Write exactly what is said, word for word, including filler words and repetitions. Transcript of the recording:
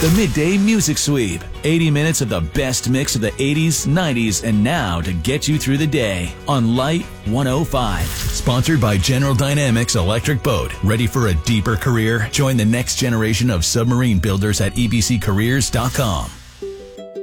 The Midday Music Sweep. eighty minutes of the best mix of the eighties, nineties, and now to get you through the day on Light one oh five. Sponsored by General Dynamics Electric Boat. Ready for a deeper career? Join the next generation of submarine builders at e b c careers dot com.